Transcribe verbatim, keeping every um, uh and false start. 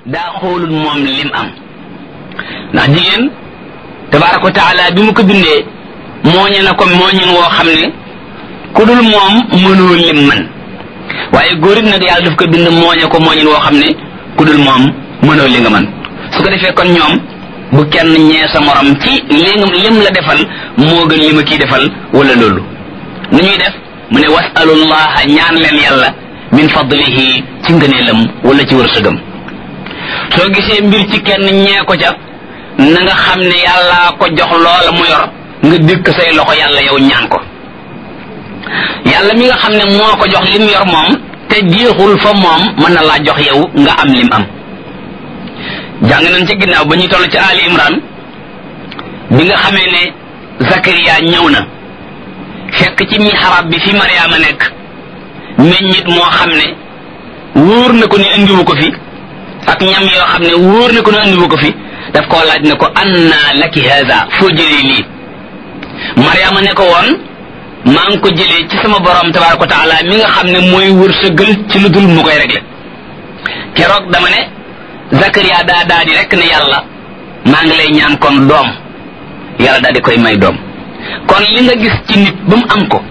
daa xoolul moom lim am ndax jigéen tabaaraka wa taala bi mu ko bindee mooñe na ko mooñin woo xam ne ku dul moom mënoo lim man waaye góor it nag yàlla daf ko bind mooñe ko mooñin woo xam ne ku dul moom mënoo li nga man su ko defee kon ñoom bu kenn ñee sa morom ci li lim la defal moo gën li ma kii defal wala loolu nu ñuy def mu ne wasalullaha ñaan leen yàlla min fadlihi ci ngëneelam wala ci wërsëgam soo gisee mbir ci kenn ñee ko ca na nga xam ne yàlla ko jox loola mu yor nga dëkk say loxo yàlla yow ñaan ko yàlla mi nga xam ne moo ko jox lim yor moom te jeexul fa moom mën na laa jox yow nga am lim am jàng nañ ci ginnaaw ba ñuy toll ci Ali Imran bi nga xamee ne Zakariya ñëw na fekk ci mihrab bi fi Mariama nekk meññit moo xam ne wóor na ko ne indiwu ko fi ak ñam yoo xam ne wóor na ko ne indiwu ko fi daf koo laaj ne ko anna laki haza foo jëlee lii Mariama ne ko woon maa ngi ko jëlee ci sama borom tabaraka wa taala mi nga xam ne mooy wërsëgal ci lu dul mu koy réglé keroog dama ne Zakariya daa daa di rek ne yàlla maa ngi lay ñaan kon doom yàlla daa di koy may doom kon li nga gis ci nit ba mu am ko